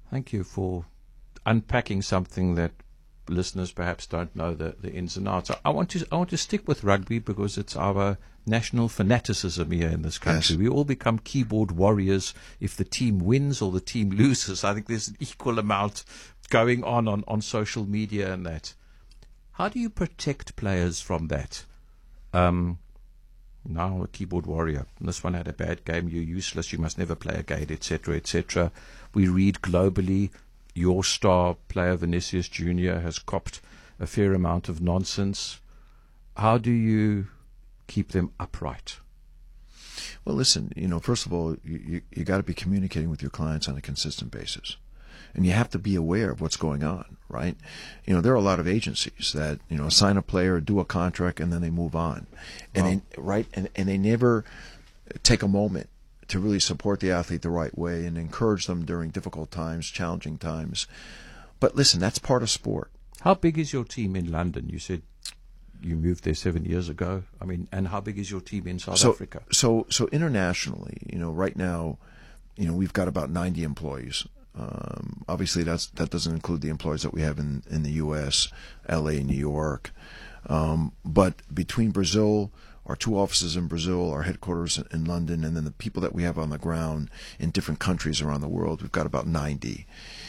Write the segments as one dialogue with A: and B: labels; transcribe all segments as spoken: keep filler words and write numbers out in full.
A: Thank you for unpacking something that listeners perhaps don't know the, the ins and outs. I, I want to I want to stick with rugby because it's our national fanaticism here in this country.
B: Yes.
A: We all become keyboard warriors if the team wins or the team loses. I think there's an equal amount going on on, on social media and that. How do you protect players from that? Um, now a keyboard warrior. This one had a bad game. You're useless. You must never play again, et cetera, et cetera. We read globally. Your star player, Vinicius Junior, has copped a fair amount of nonsense. How do you keep them upright?
B: Well, listen, you know, first of all, you, you, you got to be communicating with your clients on a consistent basis. And you have to be aware of what's going on, right? You know, there are a lot of agencies that, you know, sign a player, do a contract, and then they move on. And
A: Wow.
B: they, right, and, and they never take a moment to really support the athlete the right way and encourage them during difficult times, challenging times. But listen, that's part of sport.
A: How big is your team in London? You said you moved there seven years ago. I mean, and how big is your team in South
B: so,
A: Africa?
B: So, so internationally, you know, right now, you know, we've got about ninety employees. Um, obviously, that's that doesn't include the employees that we have in, in the U S, L A, New York. Um, but between Brazil, our two offices in Brazil, our headquarters in, in London, and then the people that we have on the ground in different countries around the world, we've got about ninety.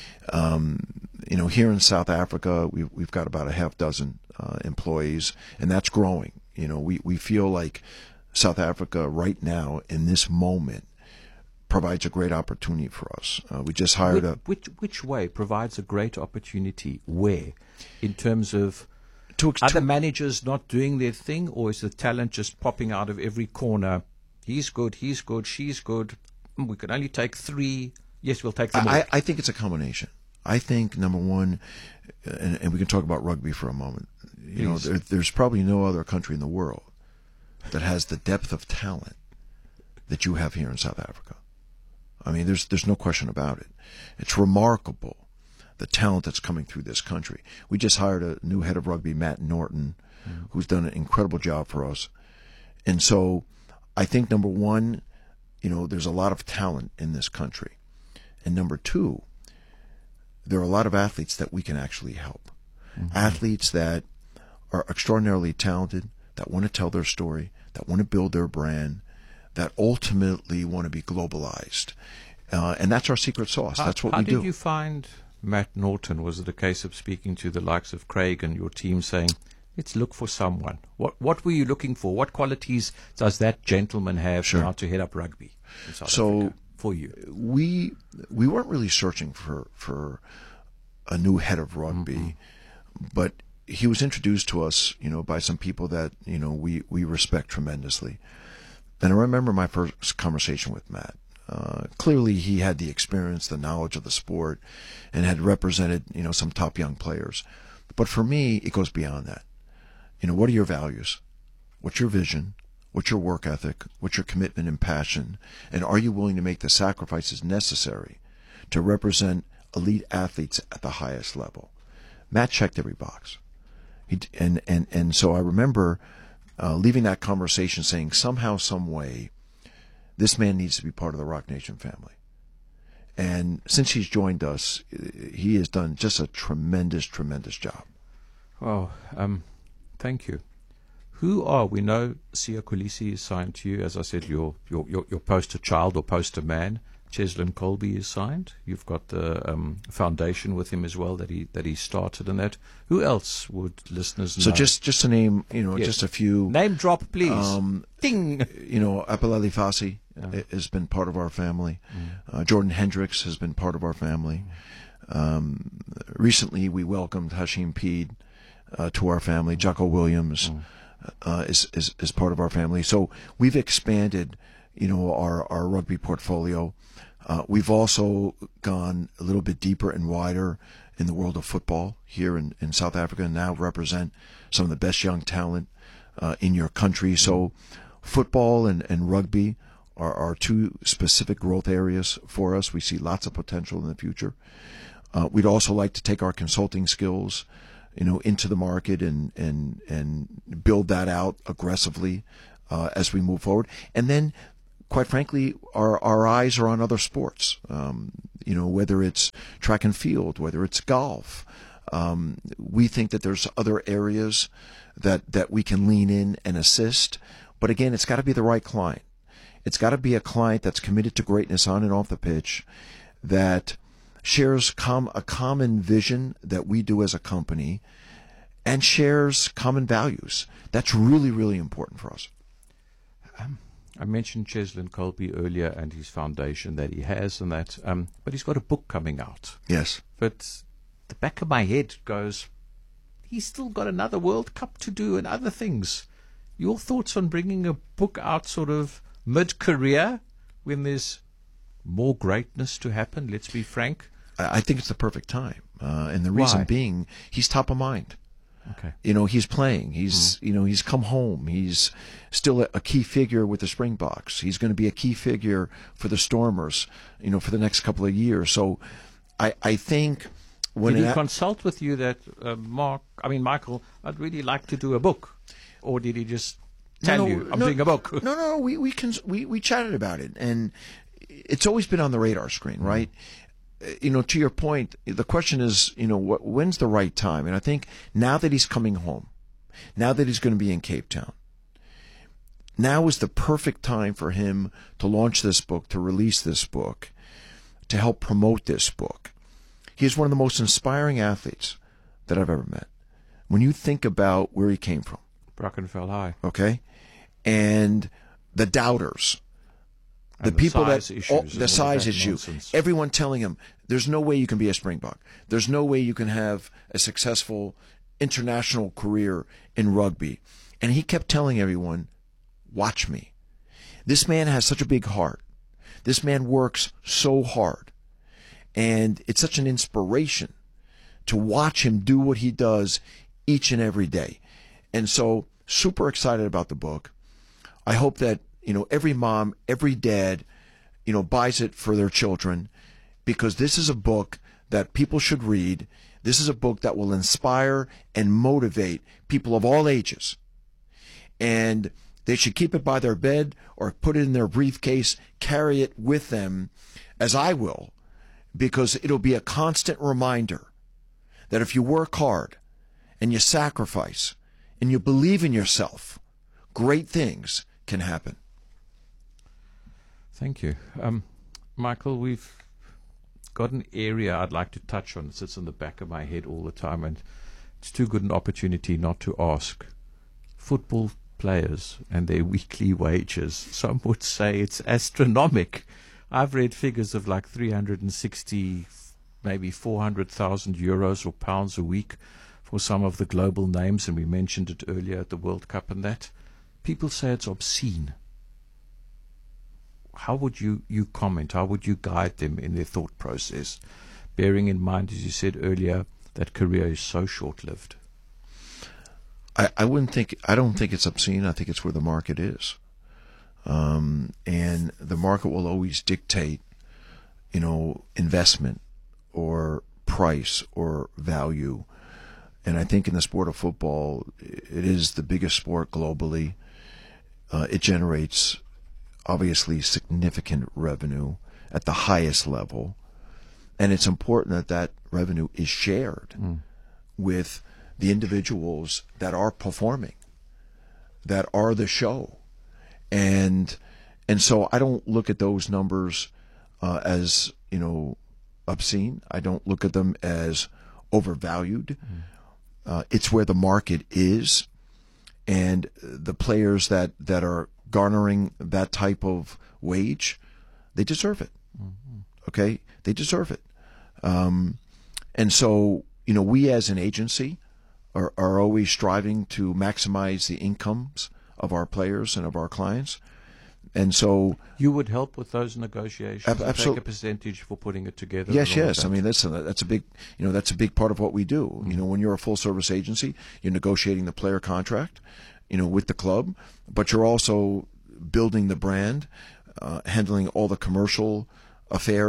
B: Um, you know, here in South Africa, we've, we've got about a half dozen uh, employees, and that's growing. You know, we, we feel like South Africa right now, in this moment, provides a great opportunity for us. Uh, we just hired
A: which,
B: a...
A: Which, which way provides a great opportunity? Where? In terms of
B: to,
A: other
B: to,
A: managers not doing their thing, or is the talent just popping out of every corner? He's good, he's good, she's good. We can only take three. Yes, we'll take them all.
B: I, I think it's a combination. I think, number one, and, and we can talk about rugby for a moment. You
A: Please.
B: know, there, there's probably no other country in the world that has the depth of talent that you have here in South Africa. I mean, there's there's no question about it. It's remarkable, the talent that's coming through this country. We just hired a new head of rugby, Matt Norton, mm-hmm. who's done an incredible job for us. And so I think, number one, you know, there's a lot of talent in this country. And number two, there are a lot of athletes that we can actually help. Mm-hmm. Athletes that are extraordinarily talented, that want to tell their story, that want to build their brand, that ultimately want to be globalized. Uh, and that's our secret sauce.
A: How,
B: that's what
A: how
B: we
A: did
B: do.
A: you find Matt Norton? Was it a case of speaking to the likes of Craig and your team saying, let's look for someone? What what were you looking for? What qualities does that gentleman have
B: Sure.
A: now to head up rugby in South
B: so
A: Africa for you?
B: We, we weren't really searching for, for a new head of rugby, mm-hmm. but he was introduced to us, you know, by some people that, you know, we, we respect tremendously. And I remember my first conversation with Matt. Uh, clearly, he had the experience, the knowledge of the sport, and had represented, you know, some top young players. But for me, it goes beyond that. You know, what are your values? What's your vision? What's your work ethic? What's your commitment and passion? And are you willing to make the sacrifices necessary to represent elite athletes at the highest level? Matt checked every box. He, and, and, and so I remember Uh, leaving that conversation saying somehow, some way, this man needs to be part of the Roc Nation family. And since he's joined us, he has done just a tremendous, tremendous job.
A: Well, um, thank you. Who are, we know Siya Kolisi is signed to you, as I said, your, your, your, your poster child or poster man. Cheslin Colby is signed. You've got the um, foundation with him as well that he that he started in that. Who else would listeners know?
B: So just just to name, you know,
A: yes.
B: just a few.
A: Name drop, please.
B: Um,
A: Ding.
B: You know, Apelali Fassi
A: yeah.
B: has been part of our family.
A: Mm.
B: Uh, Jordan Hendricks has been part of our family. Mm. Um, recently, we welcomed Hashim Peed uh, to our family. Jocko Williams mm. uh, is, is is part of our family. So we've expanded, you know, our our rugby portfolio. Uh, we've also gone a little bit deeper and wider in the world of football here in, in South Africa, and now represent some of the best young talent uh, in your country. So football and, and rugby are, are two specific growth areas for us. We see lots of potential in the future. Uh, we'd also like to take our consulting skills, you know, into the market and, and, and build that out aggressively uh, as we move forward. And then, quite frankly, our, our eyes are on other sports. Um, you know, whether it's track and field, whether it's golf. Um, we think that there's other areas that, that we can lean in and assist. But again, it's got to be the right client. It's got to be a client that's committed to greatness on and off the pitch, that shares com- a common vision that we do as a company, and shares common values. That's really, really important for us.
A: Um, I mentioned Cheslin Colby earlier and his foundation that he has, and that, um, but he's got a book coming out.
B: Yes.
A: But the back of my head goes, he's still got another World Cup to do and other things. Your thoughts on bringing a book out sort of mid-career when there's more greatness to happen? Let's be frank.
B: I think it's the perfect time. Uh, and the reason
A: Why?
B: being, he's top of mind.
A: Okay.
B: You know, he's playing. He's, mm. you know, he's come home. He's still a, a key figure with the Springboks. He's going to be a key figure for the Stormers, you know, for the next couple of years. So I, I think when
A: Did he
B: it,
A: consult with you that, uh, Mark, I mean, Michael, I'd really like to do a book? Or did he just tell
B: no,
A: you, I'm
B: no,
A: doing a book?
B: No, no, we, we, can, we, we chatted about it. And it's always been on the radar screen, mm. right? You know, to your point, the question is, you know, what, when's the right time? And I think now that he's coming home, now that he's going to be in Cape Town, now is the perfect time for him to launch this book, to release this book, to help promote this book. He's one of the most inspiring athletes that I've ever met. When you think about where he came from.
A: Brackenfell High.
B: Okay? And the doubters. The,
A: the
B: people that
A: all,
B: the size issue,
A: nonsense.
B: Everyone telling him there's no way you can be a Springbok. There's no way you can have a successful international career in rugby. And he kept telling everyone, watch me. This man has such a big heart. This man works so hard. And it's such an inspiration to watch him do what he does each and every day. And so, super excited about the book. I hope that You know, every mom, every dad, you know, buys it for their children, because this is a book that people should read. This is a book that will inspire and motivate people of all ages. And they should keep it by their bed or put it in their briefcase, carry it with them, as I will, because it'll be a constant reminder that if you work hard and you sacrifice and you believe in yourself, great things can happen.
A: Thank you. Um, Michael, we've got an area I'd like to touch on. It sits in the back of my head all the time, and it's too good an opportunity not to ask. Football players and their weekly wages. Some would say it's astronomical. I've read figures of like three hundred sixty, maybe four hundred thousand euros or pounds a week for some of the global names, and we mentioned it earlier at the World Cup and that. People say it's obscene. How would you, you comment? How would you guide them in their thought process, bearing in mind, as you said earlier, that career is so short-lived?
B: I, I wouldn't think. I don't think it's obscene. I think it's where the market is, um, and the market will always dictate, you know, investment or price or value. And I think in the sport of football, it is the biggest sport globally. Uh, it generates, obviously, significant revenue at the highest level. And it's important that that revenue is shared mm. with the individuals that are performing, that are the show. And and so I don't look at those numbers uh, as, you know, obscene. I don't look at them as overvalued. Mm. Uh, it's where the market is. And the players that, that are garnering that type of wage, they deserve it. Mm-hmm. Okay? They deserve it. Um, and so, you know, we as an agency are, are always striving to maximize the incomes of our players and of our clients. And so
A: you would help with those negotiations.
B: Ab- absolutely.
A: Take a percentage for putting it together.
B: Yes, yes.
A: That.
B: I mean, listen, that's a big, you know, that's a big part of what we do. Mm-hmm. You know, when you're a full service agency, you're negotiating the player contract, you know, with the club, but you're also building the brand, uh, handling all the commercial affairs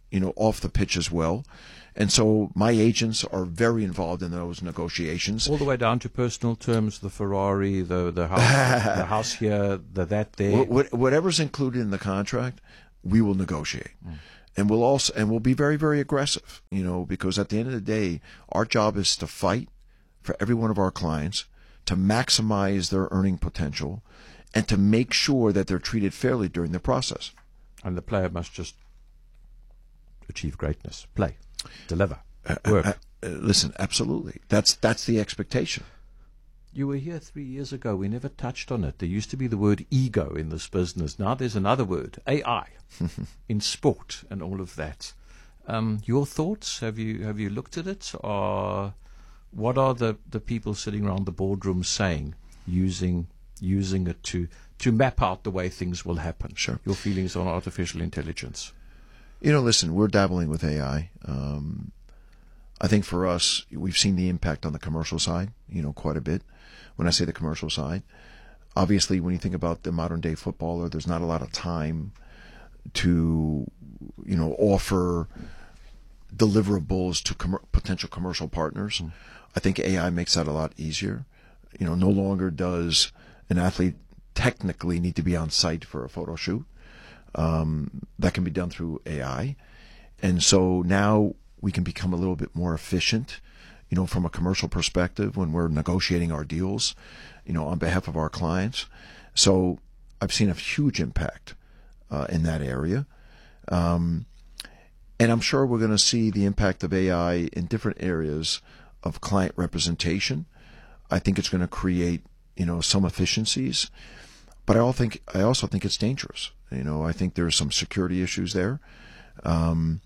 B: you know, off the pitch as well. And so my agents are very involved in those negotiations.
A: All the way down to personal terms, the Ferrari, the the house, the house here, the that there.
B: What, whatever's included in the contract, we will negotiate. Mm. And we'll also and we'll be very, very aggressive, you know, because at the end of the day, our job is to fight for every one of our clients, to maximize their earning potential, and to make sure that they're treated fairly during the process.
A: And the player must just achieve greatness, play, deliver, work.
B: Uh, uh, uh, listen, absolutely. That's that's the expectation.
A: You were here three years ago. We never touched on it. There used to be the word ego in this business. Now there's another word, A I, in sport and all of that. Um, your thoughts? Have you have you looked at it? Or what are the, the people sitting around the boardroom saying, using using it to, to map out the way things will happen?
B: Sure.
A: Your feelings on artificial intelligence?
B: You know, listen, we're dabbling with A I. Um, I think for us, we've seen the impact on the commercial side, you know, quite a bit. When I say the commercial side, obviously when you think about the modern day footballer, there's not a lot of time to, you know, offer deliverables to com- potential commercial partners. Mm. I think A I makes that a lot easier. You know, no longer does an athlete technically need to be on site for a photo shoot. Um, that can be done through A I. And so now we can become a little bit more efficient, you know, from a commercial perspective when we're negotiating our deals, you know, on behalf of our clients. So I've seen a huge impact uh, in that area. Um, and I'm sure we're going to see the impact of A I in different areas of client representation. I think it's going to create, you know, some efficiencies. But I also think I also think it's dangerous. You know, I think there's some security issues there. Um,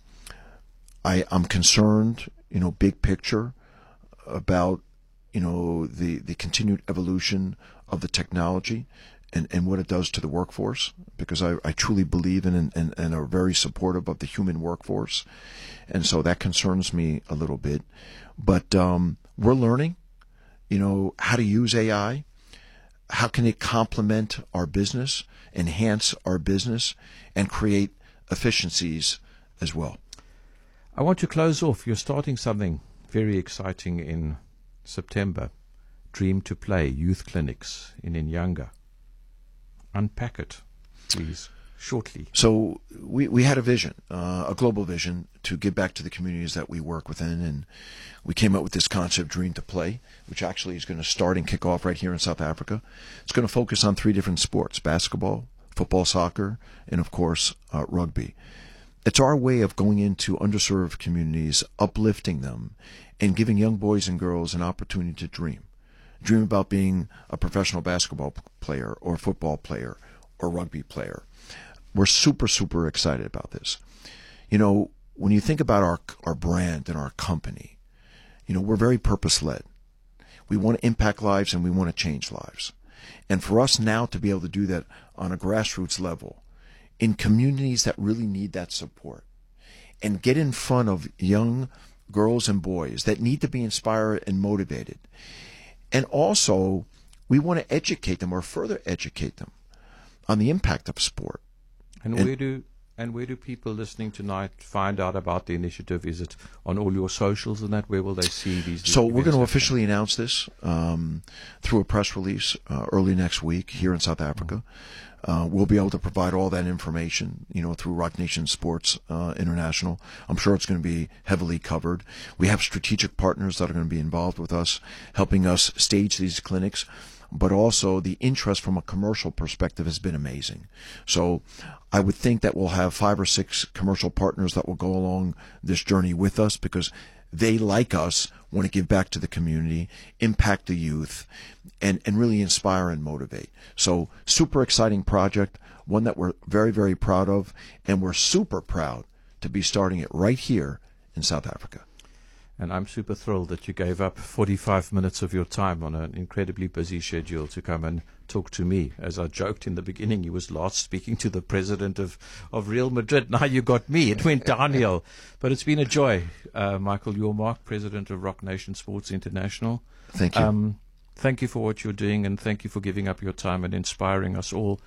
B: I, I'm concerned, you know, big picture about, you know, the, the continued evolution of the technology and, and what it does to the workforce, because I, I truly believe in and, and, and are very supportive of the human workforce. And so that concerns me a little bit. But um, we're learning, you know, how to use A I. How can it complement our business, enhance our business, and create efficiencies as well?
A: I want to close off. You're starting something very exciting in September. Dream to Play Youth Clinics in Inyanga. Unpack it, please, shortly.
B: So we, we had a vision, uh, a global vision, to give back to the communities that we work within, and we came up with this concept, Dream to Play, which actually is going to start and kick off right here in South Africa. It's going to focus on three different sports: basketball, football, soccer, and of course, uh, rugby. It's our way of going into underserved communities, uplifting them, and giving young boys and girls an opportunity to dream. Dream about being a professional basketball player or football player or rugby player. We're super, super excited about this. You know, when you think about our our brand and our company, you know, we're very purpose-led. We want to impact lives and we want to change lives. And for us now to be able to do that on a grassroots level, in communities that really need that support, and get in front of young girls and boys that need to be inspired and motivated. And also, we want to educate them or further educate them on the impact of sport.
A: And, and where do and where do people listening tonight find out about the initiative? Is it on all your socials and that? Where will they see these?
B: So we're going to officially announce this um, through a press release uh, early next week here in South Africa. Uh, we'll be able to provide all that information, you know, through Roc Nation Sports uh, International. I'm sure it's going to be heavily covered. We have strategic partners that are going to be involved with us, helping us stage these clinics. But also the interest from a commercial perspective has been amazing. So I would think that we'll have five or six commercial partners that will go along this journey with us, because they, like us, want to give back to the community, impact the youth, and, and really inspire and motivate. So super exciting project, one that we're very, very proud of, and we're super proud to be starting it right here in South Africa.
A: And I'm super thrilled that you gave up forty-five minutes of your time on an incredibly busy schedule to come and talk to me. As I joked in the beginning, you was last speaking to the president of, of Real Madrid. Now you got me. It went downhill. But it's been a joy. Uh, Michael Jormark, president of Roc Nation Sports International.
B: Thank you.
A: Um, thank you for what you're doing, and thank you for giving up your time and inspiring us all.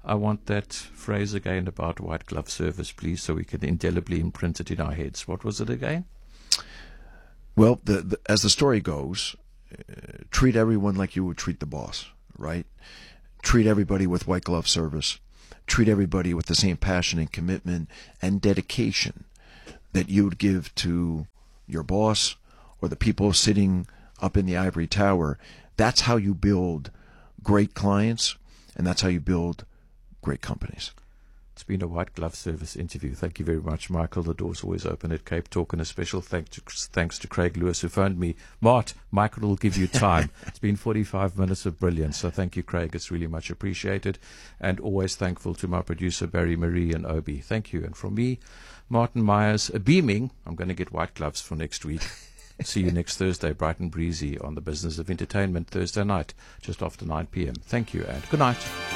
A: I want that phrase again about white glove service, please, so we can indelibly imprint it in our heads. What was it again?
B: Well, the, the, as the story goes, uh, treat everyone like you would treat the boss, right? Treat everybody with white glove service. Treat everybody with the same passion and commitment and dedication that you would give to your boss or the people sitting up in the ivory tower. That's how you build great clients, and that's how you build great companies.
A: It's been a white glove service interview. Thank you very much, Michael. The door's always open at Cape Talk, and a special thanks to, thanks to Craig Lewis, who phoned me. Mart, Michael will give you time. It's been forty-five minutes of brilliance, so thank you, Craig. It's really much appreciated, and always thankful to my producer, Barry Marie and Obi. Thank you. And from me, Martin Myers, a beaming, I'm going to get white gloves for next week. See you next Thursday, bright and breezy, on the Business of Entertainment, Thursday night, just after nine p.m. Thank you, and good night.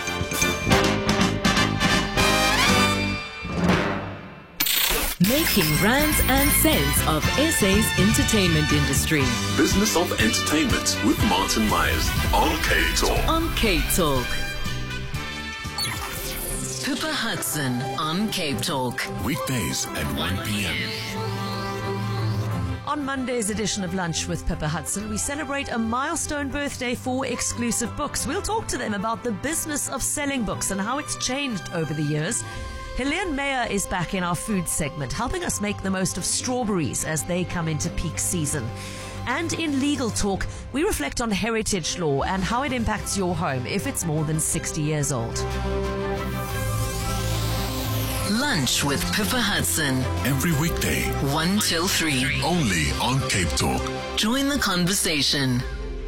C: Making rands and cents of S A's entertainment industry.
D: Business of Entertainment with Martin Myers on Cape Talk.
C: On Cape Talk. Pippa Hudson on Cape Talk.
D: Weekdays at one p.m.
E: On Monday's edition of Lunch with Pippa Hudson, we celebrate a milestone birthday for Exclusive Books. We'll talk to them about the business of selling books and how it's changed over the years. Helene Meyer is back in our food segment, helping us make the most of strawberries as they come into peak season. And in Legal Talk, we reflect on heritage law and how it impacts your home if it's more than sixty years old.
C: Lunch with Pippa Hudson.
D: Every weekday,
C: one till three.
D: only on Cape Talk.
C: Join the conversation.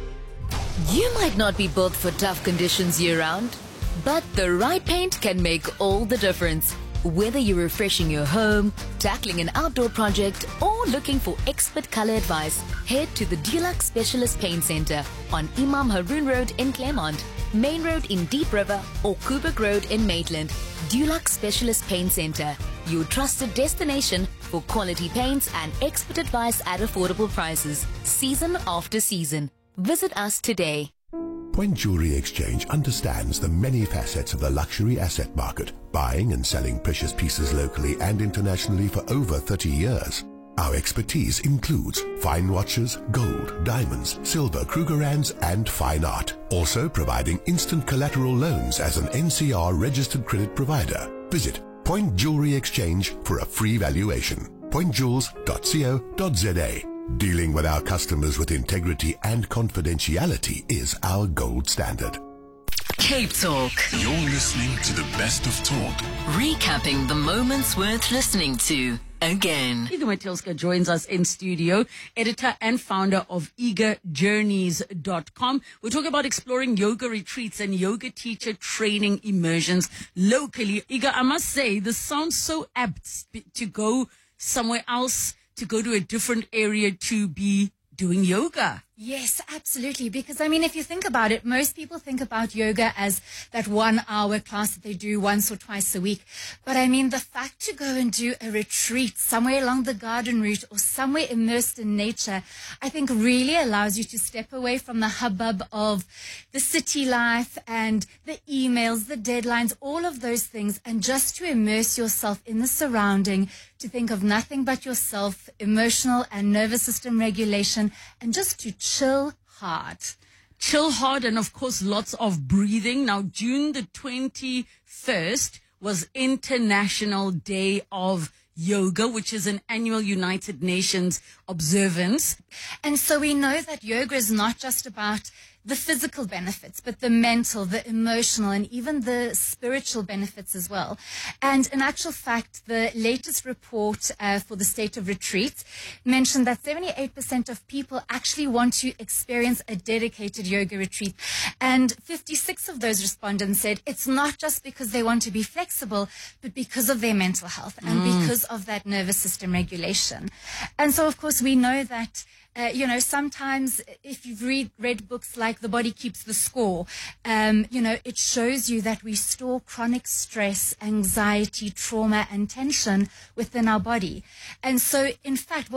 C: You might not be built for tough conditions year-round, but the right paint can make all the difference. Whether you're refreshing your home, tackling an outdoor project, or looking for expert color advice, head to the Dulux Specialist Paint Center on Imam Haroon Road in Claremont, Main Road in Deep River, or Kubrick Road in Maitland. Dulux Specialist Paint Center, your trusted destination for quality paints and expert advice at affordable prices, season after season. Visit us today.
F: Point Jewelry Exchange understands the many facets of the luxury asset market, buying and selling precious pieces locally and internationally for over thirty years. Our expertise includes fine watches, gold, diamonds, silver, Krugerrands, and fine art. Also providing instant collateral loans as an N C R registered credit provider. Visit Point Jewelry Exchange for a free valuation. point jewels dot co dot za. Dealing with our customers with integrity and confidentiality is our gold standard.
C: Cape Talk.
D: You're listening to the best of talk.
C: Recapping the moments worth listening to again.
E: Igor Matilska joins us in studio, editor and founder of eager journeys dot com. We're talking about exploring yoga retreats and yoga teacher training immersions locally. Igor, I must say, this sounds so apt to go somewhere else, to go to a different area to be doing yoga.
G: Yes, absolutely. Because, I mean, if you think about it, most people think about yoga as that one hour class that they do once or twice a week. But, I mean, the fact to go and do a retreat somewhere along the garden route or somewhere immersed in nature, I think really allows you to step away from the hubbub of the city life and the emails, the deadlines, all of those things, and just to immerse yourself in the surrounding, to think of nothing but yourself, emotional and nervous system regulation, and just to chill hard.
E: Chill hard, and of course, lots of breathing. Now, June the twenty-first was International Day of Yoga, which is an annual United Nations observance.
G: And so we know that yoga is not just about the physical benefits, but the mental, the emotional, and even the spiritual benefits as well. And in actual fact, the latest report uh, for the state of retreats mentioned that seventy-eight percent of people actually want to experience a dedicated yoga retreat. And fifty-six of those respondents said it's not just because they want to be flexible, but because of their mental health and mm. because of that nervous system regulation. And so, of course, we know that Uh, you know, sometimes if you've read, read books like The Body Keeps the Score, um, you know, it shows you that we store chronic stress, anxiety, trauma, and tension within our body. And so, in fact, what we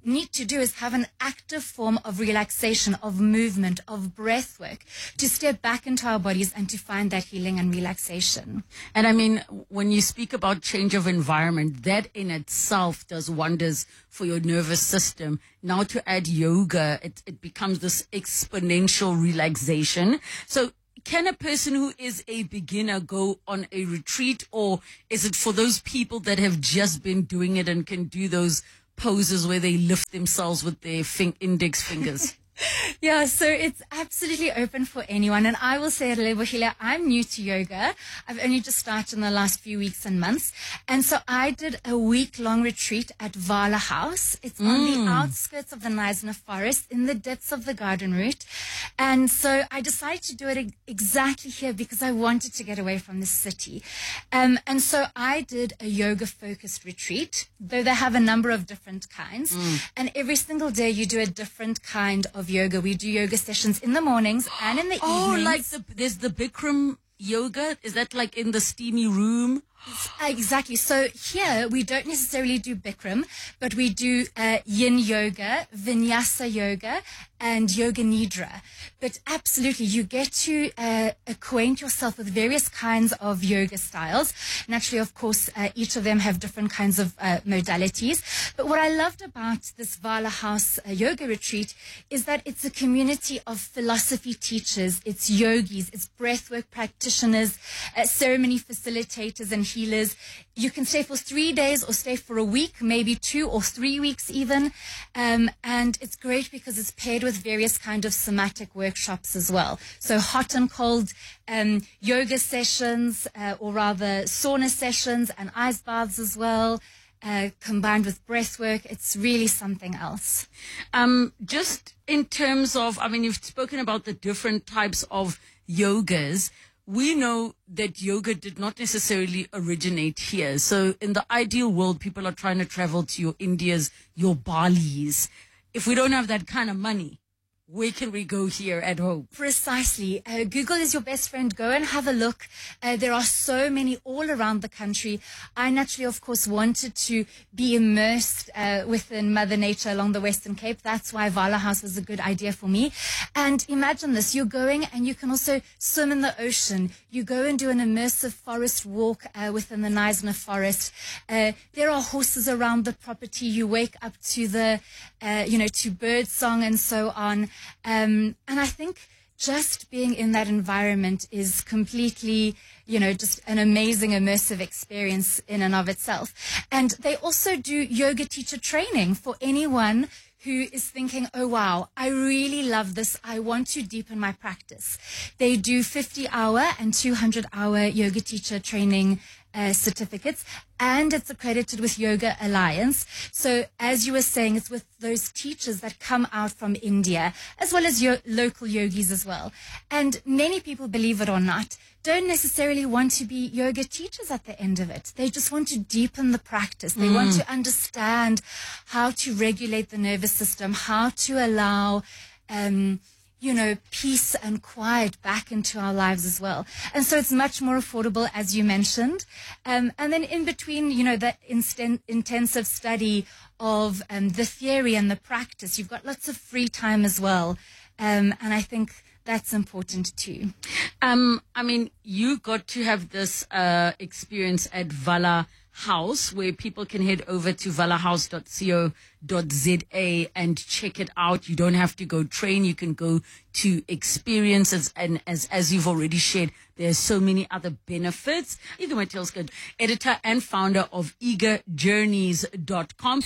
G: need to do is have an active form of relaxation, of movement, of breath work to step back into our bodies and to find that healing and relaxation.
H: And I mean, when you speak about change of environment, that in itself does wonders for your nervous system. Now to add yoga, it, it becomes this exponential relaxation. So can a person who is a beginner go on a retreat, or is it for those people that have just been doing it and can do those poses where they lift themselves with their fin- index fingers?
G: Yeah, so it's absolutely open for anyone. And I will say, Lebohile, I'm new to yoga. I've only just started in the last few weeks and months. And so I did a week-long retreat at Vala House. It's mm. on the outskirts of the Knysna Forest in the depths of the garden route. And so I decided to do it exactly here because I wanted to get away from the city. Um, and so I did a yoga-focused retreat, though they have a number of different kinds. Mm. And every single day you do a different kind of yoga. We do yoga sessions in the mornings and in the
H: oh,
G: evenings.
H: Oh, like the, there's the Bikram yoga? Is that like in the steamy room?
G: Exactly. So here we don't necessarily do Bikram, but we do uh, yin yoga, vinyasa yoga, and yoga nidra. But absolutely, you get to uh, acquaint yourself with various kinds of yoga styles. Naturally, of course, uh, each of them have different kinds of uh, modalities. But what I loved about this Vala House uh, yoga retreat is that it's a community of philosophy teachers, it's yogis, it's breathwork practitioners, uh, ceremony facilitators, and healers. You can stay for three days or stay for a week, maybe two or three weeks even. Um, and it's great because it's paired with various kind of somatic workshops as well. So hot and cold um, yoga sessions, uh, or rather sauna sessions and ice baths as well, uh, combined with breath work. It's really something else.
H: Um, just in terms of, I mean, you've spoken about the different types of yogas. We know that yoga did not necessarily originate here. So in the ideal world, people are trying to travel to your Indias, your Balis. If we don't have that kind of money, where can we go here at home?
G: Precisely. Uh, Google is your best friend. Go and have a look. Uh, there are so many all around the country. I naturally, of course, wanted to be immersed uh, within Mother Nature along the Western Cape. That's why Vala House was a good idea for me. And imagine this. You're going and you can also swim in the ocean. You go and do an immersive forest walk uh, within the Knysna Forest. Uh, there are horses around the property. You wake up to the, uh, you know, to bird song and so on. Um, and I think just being in that environment is completely, you know, just an amazing immersive experience in and of itself. And they also do yoga teacher training for anyone who is thinking, oh, wow, I really love this. I want to deepen my practice. They do fifty hour and two hundred hour yoga teacher training uh, certificates, and it's accredited with Yoga Alliance. So as you were saying, it's with those teachers that come out from India, as well as your local yogis as well. And many people, believe it or not, don't necessarily want to be yoga teachers at the end of it. They just want to deepen the practice. They mm. want to understand how to regulate the nervous system, how to allow, um, you know, peace and quiet back into our lives as well. And so it's much more affordable, as you mentioned. Um, and then in between, you know, that instant, intensive study of um, the theory and the practice, you've got lots of free time as well. Um, and I think that's important too.
H: Um, I mean, you got to have this uh, experience at Vala House, where people can head over to vala house dot co dot za and check it out. You don't have to go train. You can go to experiences. And as, as you've already shared, there's so many other benefits. Either way, Tails good. Editor and founder of eager journeys dot com.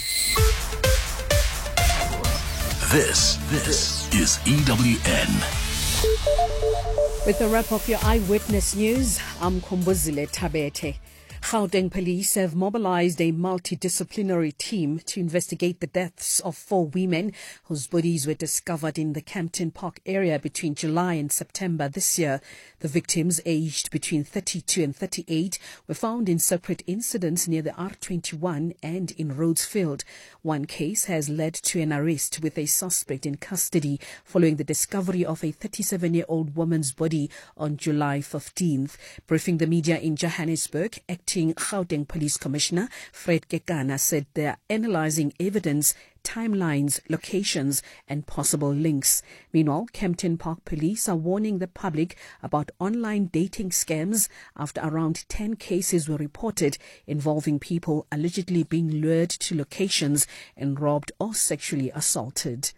D: This, this is E W N.
I: With a wrap of your eyewitness news, I'm Kumbuzile Tabete. Gauteng police have mobilized a multidisciplinary team to investigate the deaths of four women whose bodies were discovered in the Campton Park area between July and September this year. The victims, aged between thirty-two and thirty-eight, were found in separate incidents near the R twenty-one and in Rhodesfield. One case has led to an arrest with a suspect in custody following the discovery of a thirty-seven-year-old woman's body on July fifteenth. Briefing the media in Johannesburg, Acting Gauteng Police Commissioner Fred Kekana said they are analyzing evidence, timelines, locations and possible links. Meanwhile, Kempton Park Police are warning the public about online dating scams after around ten cases were reported involving people allegedly being lured to locations and robbed or sexually assaulted.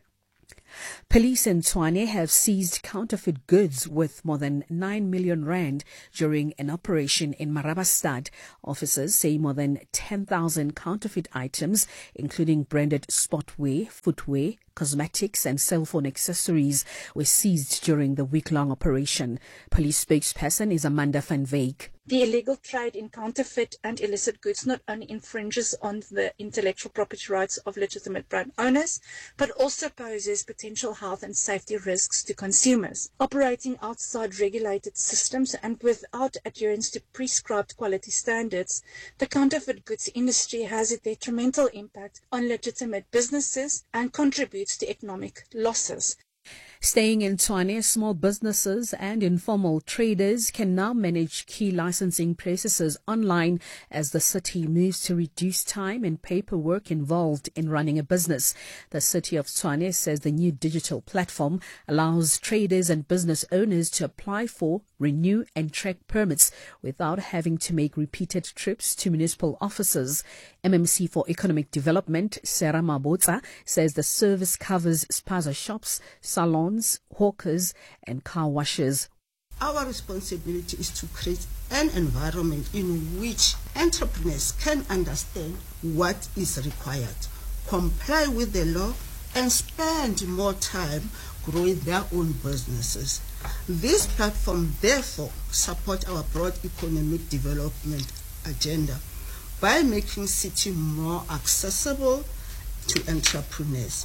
I: Police in Tshwane have seized counterfeit goods worth more than nine million rand during an operation in Marabastad. Officers say more than ten thousand counterfeit items, including branded sportwear, footwear, cosmetics and cell phone accessories, were seized during the week-long operation. Police spokesperson is Amanda van Wyk.
J: The illegal trade in counterfeit and illicit goods not only infringes on the intellectual property rights of legitimate brand owners, but also poses potential health and safety risks to consumers. Operating outside regulated systems and without adherence to prescribed quality standards, the counterfeit goods industry has a detrimental impact on legitimate businesses and contributes to economic losses.
I: Staying in Tshwane, small businesses and informal traders can now manage key licensing processes online as the city moves to reduce time and paperwork involved in running a business. The city of Tshwane says the new digital platform allows traders and business owners to apply for, renew and track permits without having to make repeated trips to municipal offices. M M C for Economic Development, Sarah Mabotsa, says the service covers spaza shops, salons, hawkers and car washes.
K: Our responsibility is to create an environment in which entrepreneurs can understand what is required, comply with the law and spend more time growing their own businesses. This platform therefore supports our broad economic development agenda by making city more accessible to entrepreneurs.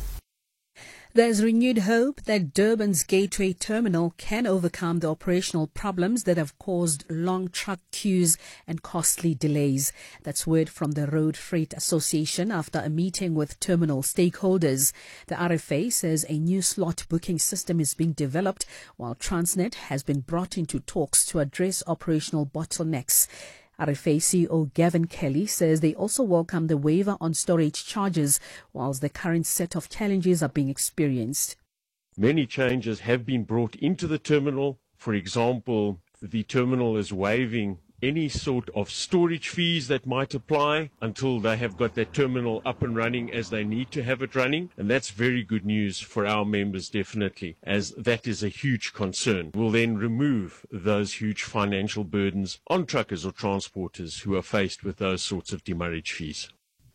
I: There's renewed hope that Durban's Gateway Terminal can overcome the operational problems that have caused long truck queues and costly delays. That's word from the Road Freight Association after a meeting with terminal stakeholders. The R F A says a new slot booking system is being developed, while Transnet has been brought into talks to address operational bottlenecks. R F A C E O Gavin Kelly says they also welcome the waiver on storage charges, whilst the current set of challenges are being experienced.
L: Many changes have been brought into the terminal. For example, the terminal is waiving any sort of storage fees that might apply until they have got their terminal up and running as they need to have it running. And that's very good news for our members, definitely, as that is a huge concern. We'll then remove those huge financial burdens on truckers or transporters who are faced with those sorts of demurrage fees.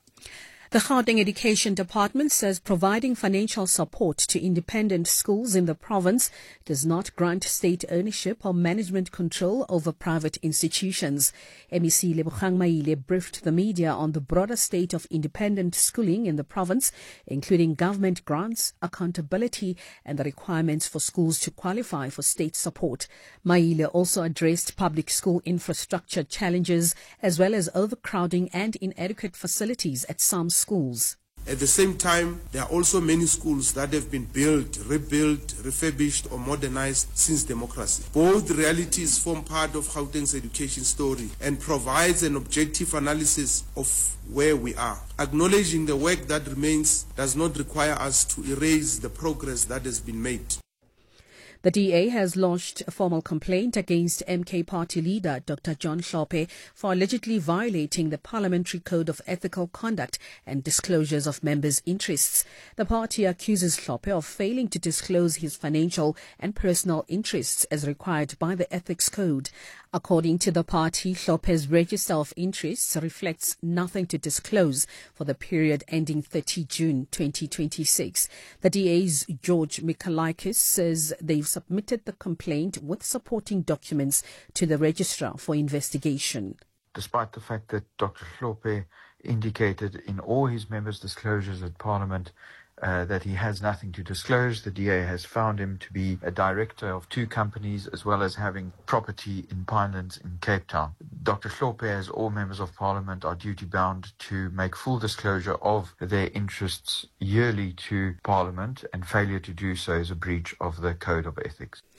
I: The Gauteng Education Department says providing financial support to independent schools in the province does not grant state ownership or management control over private institutions. M E C Lebogang Maile briefed the media on the broader state of independent schooling in the province, including government grants, accountability, and the requirements for schools to qualify for state support. Maile also addressed public school infrastructure challenges as well as overcrowding and inadequate facilities at some schools. schools.
M: At the same time, there are also many schools that have been built, rebuilt, refurbished or modernized since democracy. Both realities form part of Gauteng's education story and provides an objective analysis of where we are. Acknowledging the work that remains does not require us to erase the progress that has been made.
I: The D A has lodged a formal complaint against M K Party leader Doctor John Hlophe for allegedly violating the Parliamentary Code of Ethical Conduct and disclosures of members' interests. The party accuses Hlophe of failing to disclose his financial and personal interests as required by the Ethics Code. According to the party, Hlophe's register of interests reflects nothing to disclose for the period ending thirtieth June twenty twenty-six. The D A's George Mikalakis says they've submitted the complaint with supporting documents to the registrar for investigation.
N: Despite the fact that Doctor Hlophe indicated in all his members' disclosures at Parliament Uh, that he has nothing to disclose, the D A has found him to be a director of two companies as well as having property in Pinelands in Cape Town. Doctor Hlophe, as all members of Parliament, are duty-bound to make full disclosure of their interests yearly to Parliament, and failure to do so is a breach of the Code of Ethics.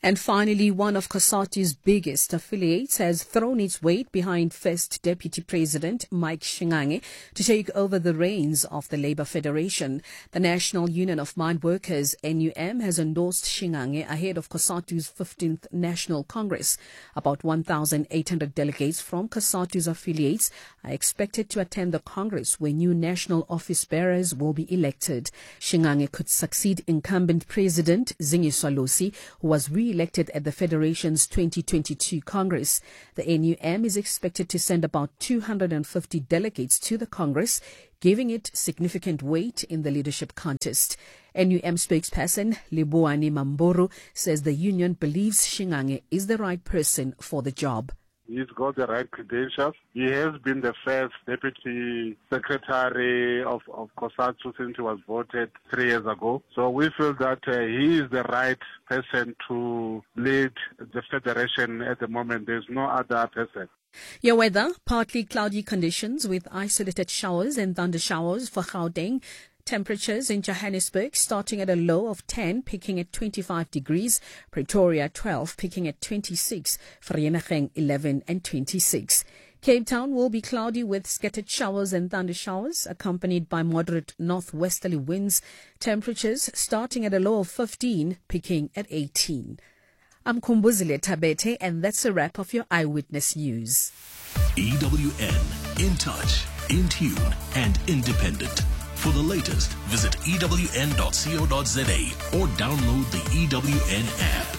I: And finally, one of COSATU's biggest affiliates has thrown its weight behind First Deputy President Mike Shingange to take over the reins of the Labour Federation. The National Union of Mine Workers, N U M, has endorsed Shingange ahead of COSATU's fifteenth National Congress. About one thousand eight hundred delegates from COSATU's affiliates are expected to attend the Congress, where new national office bearers will be elected. Shingange could succeed incumbent President Zingiswa Losi, who was re-elected at the Federation's twenty twenty-two Congress. The N U M is expected to send about two hundred fifty delegates to the Congress, giving it significant weight in the leadership contest. N U M spokesperson Leboane Mamboro says the union believes Shingange is the right person for the job.
O: He's got the right credentials. He has been the first deputy secretary of, of COSATU since he was voted three years ago. So we feel that uh, he is the right person to lead the federation at the moment. There's no other person.
I: Your weather, partly cloudy conditions with isolated showers and thunder showers for Gauteng. Temperatures in Johannesburg starting at a low of ten, peaking at twenty-five degrees. Pretoria twelve, peaking at twenty-six. Vereeniging eleven and twenty-six. Cape Town will be cloudy with scattered showers and thunder showers, accompanied by moderate northwesterly winds. Temperatures starting at a low of fifteen, peaking at eighteen. I'm Kumbuzile Tabete, and that's a wrap of your Eyewitness News.
D: E W N, in touch, in tune, and independent. For the latest, visit E W N dot co dot za or download the E W N app.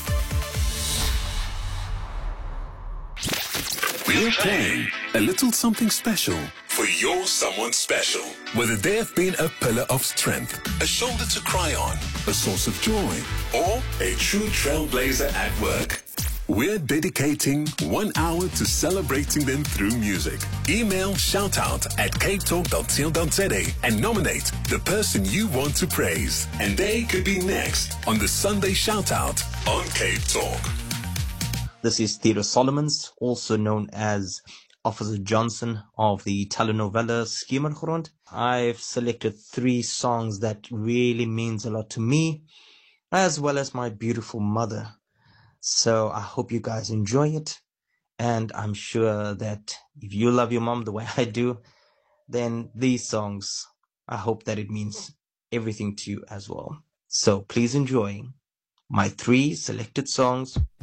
D: We're playing a little something special for your someone special. Whether they have been a pillar of strength, a shoulder to cry on, a source of joy, or a true trailblazer at work, we're dedicating one hour to celebrating them through music. Email shoutout at cape talk dot co dot za and nominate the person you want to praise. And they could be next on the Sunday Shoutout on Cape Talk.
P: This is Theodore Solomons, also known as Officer Johnson of the telenovela Skiemengrond. I've selected three songs that really means a lot to me, as well as my beautiful mother. So I hope you guys enjoy it. And I'm sure that if you love your mom the way I do, then these songs, I hope that it means everything to you as well. So please enjoy my three selected songs